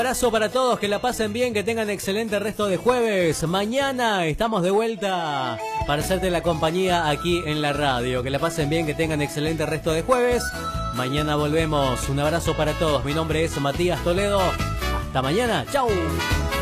abrazo para todos, que la pasen bien, que tengan excelente resto de jueves. Mañana estamos de vuelta para hacerte la compañía aquí en la radio. Que la pasen bien, que tengan excelente resto de jueves. Mañana volvemos. Un abrazo para todos. Mi nombre es Matías Toledo. Hasta mañana. Chau.